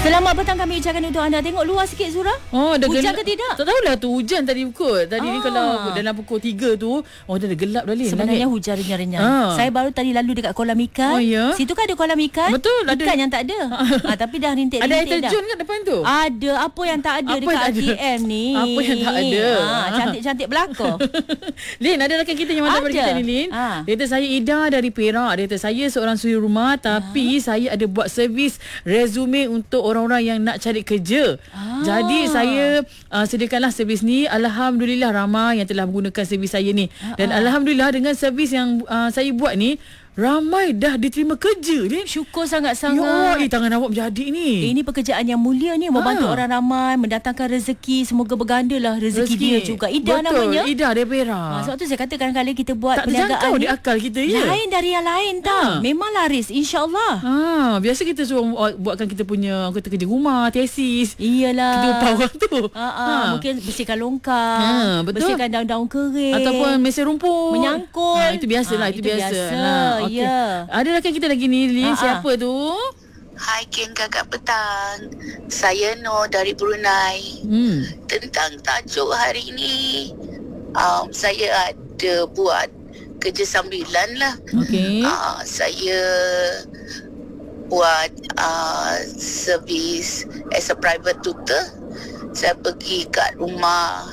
Selamat petang kami ucapkan untuk anda. Tengok luar sikit Zura. Oh, dah hujan gelap ke tidak? Tak tahulah tu hujan tadi kot. Tadi ni kalau dalam pukul 3 tu, dah gelap dah Lin. Sebenarnya hujan renyah-renyah. Saya baru tadi lalu dekat kolam ikan. Oh, ya? Situ kan ada kolam ikan. Betul, ikan ada. yang tak ada. Tapi dah rintik-rintik Ada dah. air terjun kat depan tu? Ada. Apa yang tak ada Apa dekat tak ada? RTM ni? Apa yang tak ada? Cantik-cantik belakang. Lin, ada rakan kita yang hantar pada kita ni Lin. Dia kata saya Ida dari Perak. Dia kata saya seorang suri rumah tapi saya ada buat servis resume untuk orang-orang yang nak cari kerja. Jadi saya sediakanlah servis ni. Alhamdulillah ramai yang telah menggunakan servis saya ni. Dan alhamdulillah dengan servis yang saya buat ni, ramai dah diterima kerja ni. Syukur sangat-sangat. Ya Allah, tangan awak menjadi ni. Ini pekerjaan yang mulia ni, membantu orang ramai, mendatangkan rezeki. Semoga berganda lah rezeki dia juga. Ida betul, namanya. Ida dari Perak. Sebab tu saya kata kadang-kadang kita buat tak perniagaan terjangkau ni di akal kita ya. lain dari yang lain tau. Memang laris insya-Allah. Biasa kita suruh buatkan kita punya kerja rumah, tesis. Iyalah. Kita upah orang tu. Mungkin bersihkan longkang, bersihkan daun-daun kering, ataupun mesin rumput, menyangkul. Itu biasalah, itu biasa. Okay. Ya. Ada rakan kita lagi ni Lin. Siapa tu? Hai geng Kakak Petang. Saya Noh dari Brunei. Tentang tajuk hari ini, saya ada buat kerja sambilan lah. Okay. Saya buat servis as a private tutor. Saya pergi kat rumah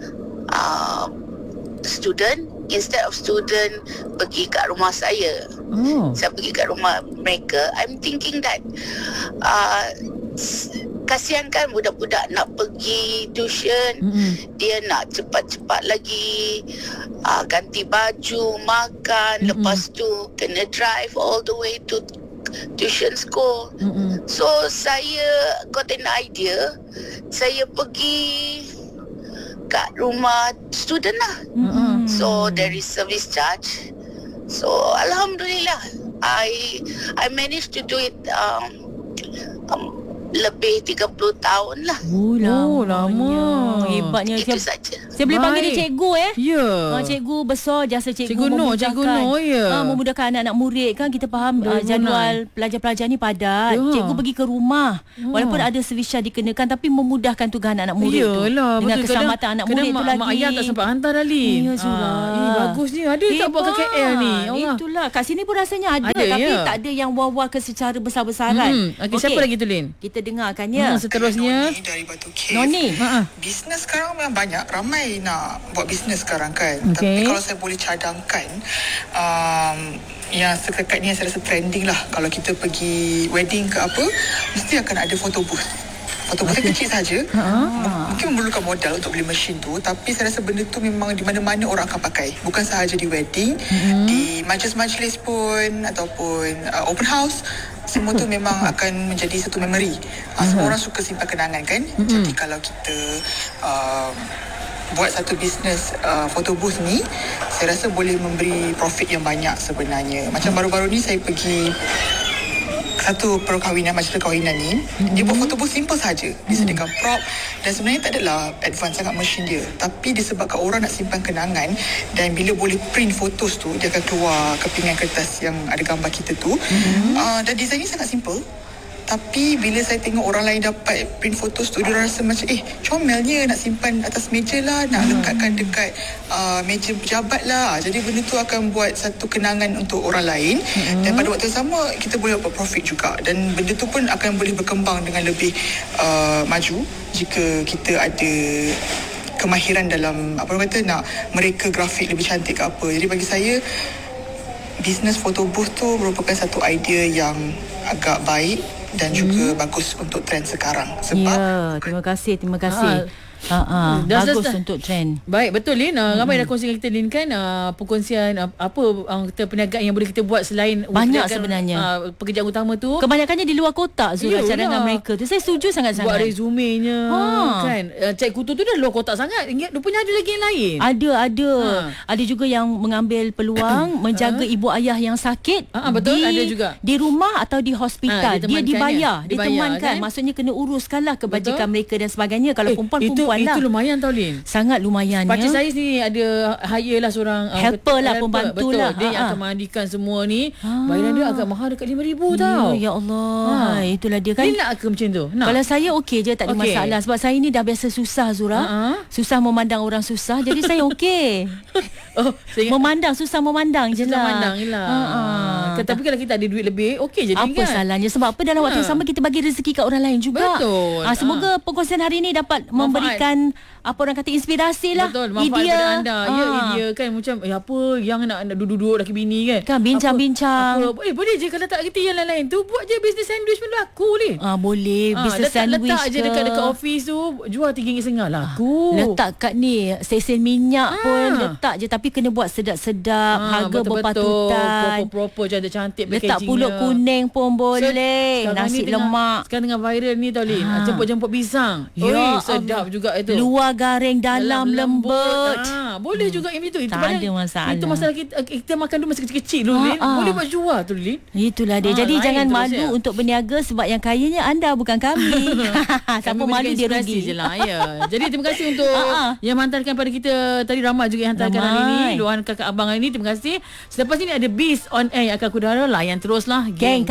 student. Instead of student pergi kat rumah saya, saya pergi kat rumah mereka. I'm thinking that kasihan kan budak-budak nak pergi tuition, dia nak cepat-cepat lagi ganti baju, makan, lepas tu kena drive all the way to tuition school. So saya got an idea, saya pergi kat rumah student lah. So there is service charge. So alhamdulillah I managed to do it lebih 30 tahun lah. Lama. Hebatnya. Itu saja. Saya boleh panggil dia cikgu Ya. Cikgu besar, jasa cikgu Noh, memudahkan. Cikgu Noh ya. Memudahkan anak-anak murid kan. Kita faham jadual pelajar-pelajar ni padat. Cikgu pergi ke rumah. Walaupun ada servis charge dikenakan, tapi memudahkan tugas anak-anak murid tu. Dengan keselamatan anak murid tu lagi. Mak ayah tak sempat hantar dah Lin. Ya Zura. Bagusnya. Ada tak buat kat KL ni? Itulah. Kat sini pun rasanya ada. Tapi tak ada yang wah-wah ke secara besar-besaran. Okey, siapa lagi tu Lin? Kita dengarkannya. Seterusnya Noni dari Batu Cave. Noni. Bisnes sekarang memang banyak, ramai nak buat bisnes sekarang kan. Okay. Tapi kalau saya boleh cadangkan, yang sekekat ni yang saya rasa trending lah, kalau kita pergi wedding ke apa, mesti akan ada photo booth. Foto booth kecil saja. Mungkin memerlukan modal untuk beli mesin tu, tapi saya rasa benda tu memang di mana-mana orang akan pakai. Bukan sahaja di wedding, di majlis-majlis pun, ataupun open house. Semua tu memang akan menjadi satu memory. Semua orang suka simpan kenangan kan. Jadi kalau kita buat satu bisnes photo booth ni, saya rasa boleh memberi profit yang banyak sebenarnya. Macam baru-baru ni saya pergi satu perkahwinan, majlis perkahwinan ni, dia buat photo booth simple saja. Dia sediakan prop dan sebenarnya tak adalah advance sangat mesin dia, tapi disebabkan orang nak simpan kenangan, dan bila boleh print photos tu, dia akan keluar kepingan kertas yang ada gambar kita tu. Dan desainnya sangat simple. Tapi bila saya tengok orang lain dapat print photos tu, dia rasa macam comelnya, nak simpan atas meja lah, nak lekatkan dekat meja pejabat lah. Jadi benda tu akan buat satu kenangan untuk orang lain. Dan pada waktu yang sama kita boleh dapat profit juga. Dan benda tu pun akan boleh berkembang dengan lebih maju jika kita ada kemahiran dalam apa orang kata, nak mereka grafik lebih cantik ke apa. Jadi bagi saya, bisnes photo booth tu merupakan satu idea yang agak baik dan juga bagus untuk trend sekarang. Sebab terima kasih. Bagus untuk trend. Baik, betul Lin. Ramai dah kongsi dengan kita Lin kan, perkongsian apa kita perniagaan yang boleh kita buat selain banyak sebenarnya. Pekerjaan utama tu kebanyakannya di luar kotak Zura, cadangan mereka tu. Saya setuju sangat-sangat. Buat resumenya kan. Cikgu tu dah luar kotak sangat. Rupanya ada lagi yang lain. Ada. Ada juga yang mengambil peluang menjaga ibu ayah yang sakit. Betul, ada juga. Di rumah atau di hospital. Dia dibayar, ditemankan. Kan? Maksudnya kena uruskanlah kebajikan mereka dan sebagainya. Kalau perempuan perempuan lah. Itu lumayan tau, Lin. Sangat lumayan. Pakcik saya ni ada hire lah seorang helper lah, pembantu betul. lah. Dia yang akan mandikan semua ni. Bayaran dia agak mahal, dekat RM5,000 tau. Ya Allah. Itulah dia kan. Lin nak ke macam tu? Nak? Kalau saya okey je, tak ada masalah. Sebab saya ni dah biasa susah, Zura. Susah memandang orang susah. Jadi saya okey. Memandang, susah memandang je lah. Memandang je lah. Tapi kalau kita ada duit lebih, okey je kan? Apa salahnya? Sebab apa, dalam waktu yang sama kita bagi rezeki kat orang lain juga. Betul. Semoga perkongsian hari ini dapat memberikan apa orang kata inspirasi lah. Betul, manfaat idea pada anda. Ya, idea kan macam apa yang nak duduk-duduk laki bini kan. Kan bincang-bincang. Boleh je kalau tak kerti yang lain-lain tu, buat je bisnes sandwich pun laku ni. Boleh, bisnes sandwich letak je dekat office tu, jual RM3.50 laku. Letak kat ni stesen minyak pun letak je, tapi kena buat sedap-sedap, harga berpatutan. Proper cantik-cantik packagingnya. Letak pulut kuning pun boleh. Nasi lemak. Sekarang tengah viral ni tau, Lin. Jemput-jemput pisang. Sedap juga itu. Luar garing, dalam lembut. Boleh juga yang itu. Tak ada masalah. Itu masalah kita makan dulu masa kecil-kecil dulu, Lin. Boleh buat jual tu, Lin. Itulah dia. Jadi jangan malu untuk berniaga, sebab yang kayanya anda, bukan kami. Siapa malu dia rugi je lah. Ya. Jadi terima kasih untuk yang hantarkan pada kita tadi. Ramai juga yang hantarkan hari ini. Luahan kakak abang hari ini. Terima kasih. Selepas ini ada Beast on Air yang akan aku dara. Layan teruslah. Geng